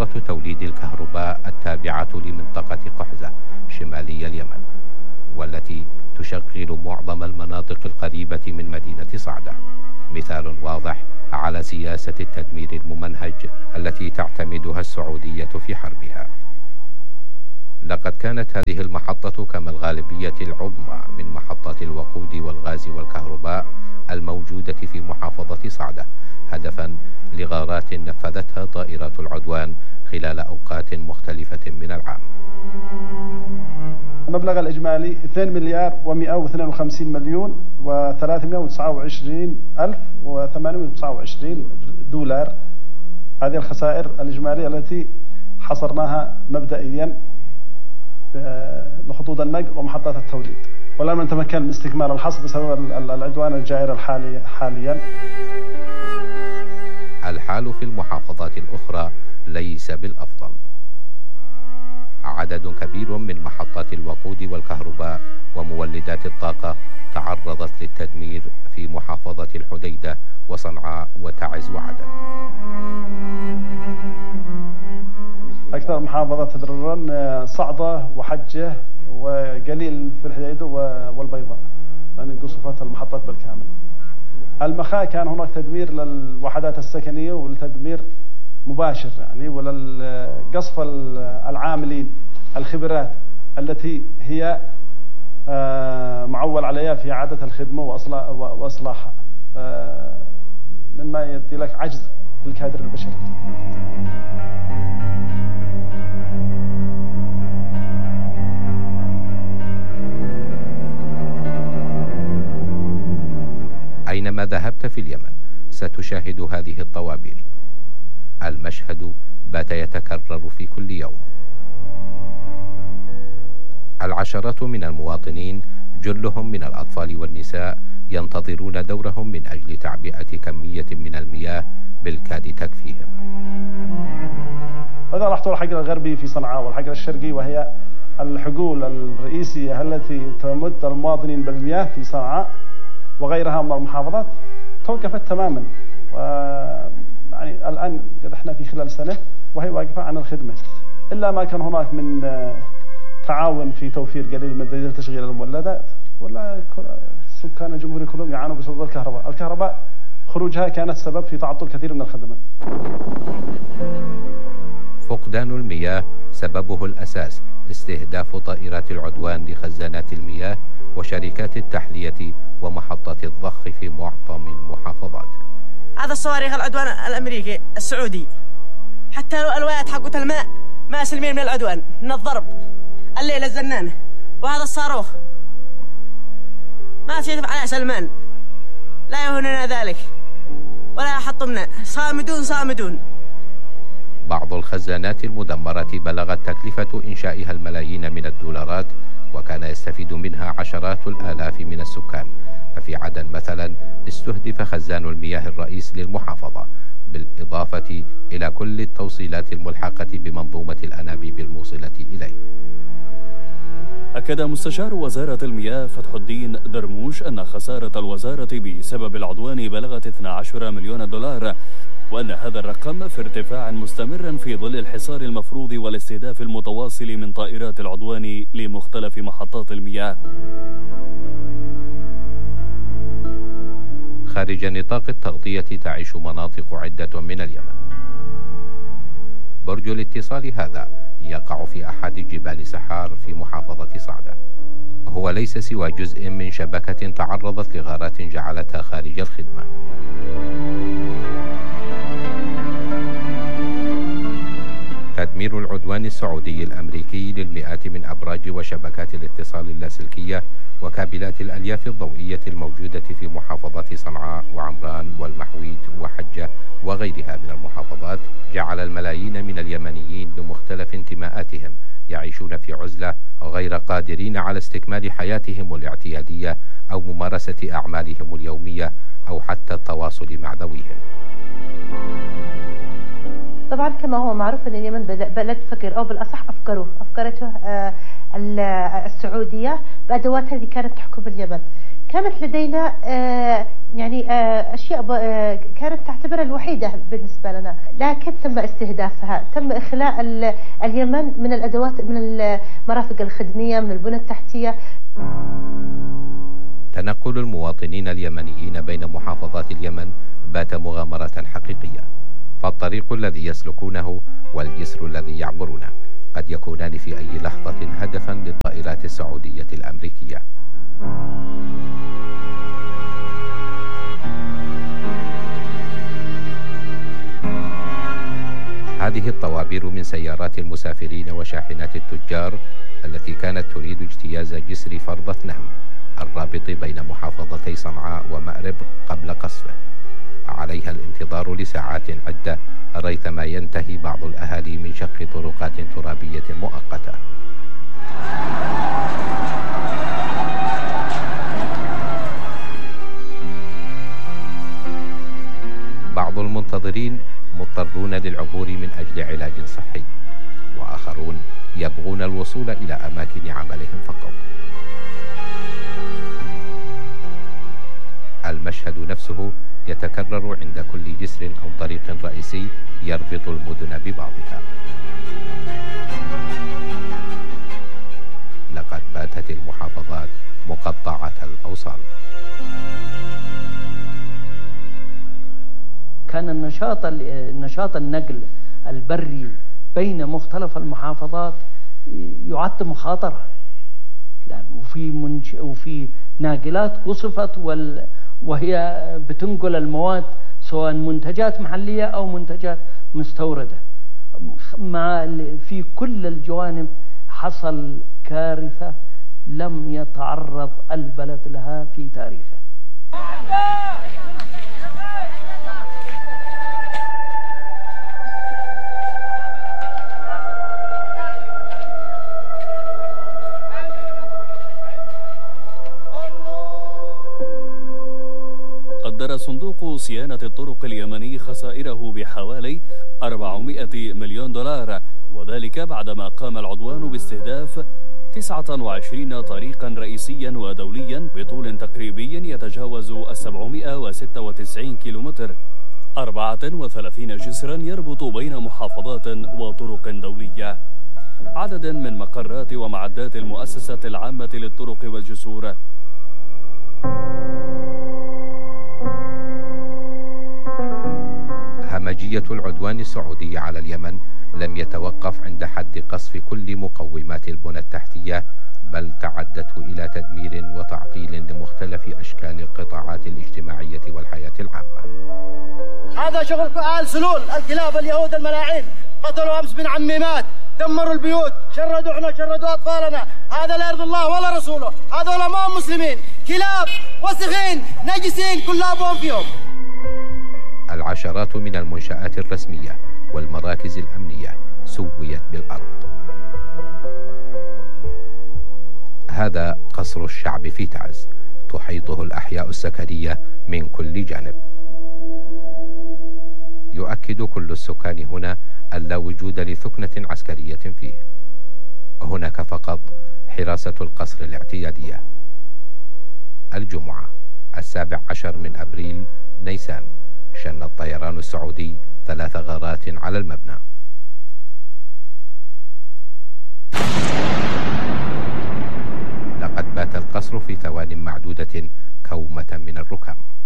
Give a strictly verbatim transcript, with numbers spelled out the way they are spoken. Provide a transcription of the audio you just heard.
محطة توليد الكهرباء التابعة لمنطقة قحزة شمالي اليمن، والتي تشغل معظم المناطق القريبة من مدينة صعدة، مثال واضح على سياسة التدمير الممنهج التي تعتمدها السعودية في حربها. لقد كانت هذه المحطة كما الغالبية العظمى من محطات الوقود والغاز والكهرباء الموجودة في محافظة صعدة هدفا لغارات نفذتها طائرات العدوان خلال أوقات مختلفة من العام. المبلغ الإجمالي اثنين مليار ومئة واثنين وخمسين مليون وثلاثمئة وتسعة وعشرين ألف وثمانمئة وتسعة وعشرين دولار. هذه الخسائر الإجمالية التي حصرناها مبدئيا لخطوط النقل ومحطات التوليد، ولم نتمكن من استكمال الحصر بسبب العدوان الجائر الحالي حاليا. الحال في المحافظات الأخرى ليس بالأفضل. عدد كبير من محطات الوقود والكهرباء ومولدات الطاقة تعرضت للتدمير في محافظة الحديدة وصنعاء وتعز وعدن. أكثر محافظات تضررا صعدة وحجة وقليل في الحديدة والبيضاء، يعني قصفت المحطات بالكامل. المخا كان هناك تدمير للوحدات السكنية والتدمير مباشر يعني، وللقصف العاملين الخبرات التي هي معول عليها في إعادة الخدمة وإصلاحها، مما يدي لك عجز في الكادر البشري. أينما ذهبت في اليمن ستشاهد هذه الطوابير. المشهد بات يتكرر في كل يوم. العشرات من المواطنين جلهم من الأطفال والنساء ينتظرون دورهم من أجل تعبئة كمية من المياه بالكاد تكفيهم. إذا رحت الحقل الغربي في صنعاء والحقل الشرقي، وهي الحقول الرئيسية التي تمد المواطنين بالمياه في صنعاء وغيرها من المحافظات، توقفت تماما، ويعني الآن قد احنا في خلال سنة وهي واقفة عن الخدمة، إلا ما كان هناك من تعاون في توفير قليل من دليل تشغيل المولدات، ولا سكان الجمهورية كلهم يعانوا بسبب الكهرباء. الكهرباء خروجها كانت سبب في تعطل كثير من الخدمات. فقدان المياه سببه الأساس استهداف طائرات العدوان لخزانات المياه وشركات التحلية ومحطات الضخ في معظم المحافظات. هذا الصواريخ العدوان الأمريكي السعودي، حتى لو الولايات حقت الماء ما سلمين من العدوان، من الضرب الليلة الزنانة. وهذا الصاروخ ما سيدفع عليه سلمان، لا يهوننا ذلك ولا يحطمنا، صامدون صامدون. بعض الخزانات المدمرة بلغت تكلفة إنشائها الملايين من الدولارات، وكان يستفيد منها عشرات الآلاف من السكان. ففي عدن مثلا استهدف خزان المياه الرئيس للمحافظة، بالإضافة إلى كل التوصيلات الملحقة بمنظومة الأنابيب الموصلة إليه. أكد مستشار وزارة المياه فتح الدين درموش أن خسارة الوزارة بسبب العدوان بلغت اثني عشر مليون دولار، وأن هذا الرقم في ارتفاع مستمر في ظل الحصار المفروض والاستهداف المتواصل من طائرات العدوان لمختلف محطات المياه. خارج نطاق التغطية تعيش مناطق عدة من اليمن. برج الاتصال هذا يقع في أحد جبال سحار في محافظة صعدة. هو ليس سوى جزء من شبكة تعرضت لغارات جعلتها خارج الخدمة. تدمير العدوان السعودي الأمريكي للمئات من أبراج وشبكات الاتصال اللاسلكية وكابلات الألياف الضوئية الموجودة في محافظات صنعاء وعمران والمحويج وحجة وغيرها من المحافظات جعل الملايين من اليمنيين بمختلف انتماءاتهم يعيشون في عزلة، غير قادرين على استكمال حياتهم الاعتيادية أو ممارسة أعمالهم اليومية أو حتى التواصل مع ذويهم. طبعا كما هو معروف أن اليمن بلد فقير، أو بالأصح أفقره أفقرته السعودية بأدواتها التي كانت تحكم اليمن. كانت لدينا آه يعني آه أشياء آه كانت تعتبرها الوحيدة بالنسبة لنا، لكن تم استهدافها، تم إخلاء اليمن من الأدوات، من المرافق الخدمية، من البنى التحتية. تنقل المواطنين اليمنيين بين محافظات اليمن بات مغامرة حقيقية، فالطريق الذي يسلكونه والجسر الذي يعبرونه قد يكونان في أي لحظة هدفا للطائرات السعودية الأمريكية. هذه الطوابير من سيارات المسافرين وشاحنات التجار التي كانت تريد اجتياز جسر فرضة نهم الرابط بين محافظتي صنعاء ومأرب قبل قصفه، عليها الانتظار لساعات عدة ريثما ينتهي بعض الأهالي من شق طرقات ترابية مؤقتة. بعض المنتظرين مضطرون للعبور من أجل علاج صحي، وآخرون يبغون الوصول إلى أماكن عملهم فقط. المشهد نفسه يتكرر عند كل جسر أو طريق رئيسي يربط المدن ببعضها. لقد باتت المحافظات مقطعة الأوصال. كان النشاط النشاط النقل البري بين مختلف المحافظات يعد مخاطرة، وفي منج وفي ناقلات وصفت وال وهي بتنقل المواد سواء منتجات محلية أو منتجات مستوردة. مع في كل الجوانب حصل كارثة لم يتعرض البلد لها في تاريخه. قدر صندوق صيانة الطرق اليمني خسائره بحوالي أربعمائة مليون دولار، وذلك بعدما قام العدوان باستهداف تسعة وعشرين طريقا رئيسيا ودوليا بطول تقريبي يتجاوز سبعمائة وستة وتسعين كيلومتر، أربعة وثلاثين جسرا يربط بين محافظات وطرق دولية، عدد من مقرات ومعدات المؤسسة العامة للطرق والجسور. همجية العدوان السعودي على اليمن لم يتوقف عند حد قصف كل مقومات البنى التحتية، بل تعدت إلى تدمير وتعطيل لمختلف أشكال القطاعات الاجتماعية والحياة العامة. هذا شغل آل سلول، الكلاب اليهود الملاعين، قتلوا أمس من عميمات، دمروا البيوت، شردوا احنا شردوا أطفالنا، هذا لا يرضي الله ولا رسوله، هذول ما هم مسلمين، كلاب وسخين نجسين كل أبوهم فيهم. العشرات من المنشآت الرسمية والمراكز الأمنية سويت بالأرض. هذا قصر الشعب في تعز، تحيطه الأحياء السكنية من كل جانب. يؤكد كل السكان هنا أن لا وجود لثكنة عسكرية فيه. هناك فقط حراسة القصر الاعتيادية. الجمعة السابع عشر من أبريل نيسان شن الطيران السعودي ثلاث غارات على المبنى. لقد بات القصر في ثوان معدودة كومة من الركام.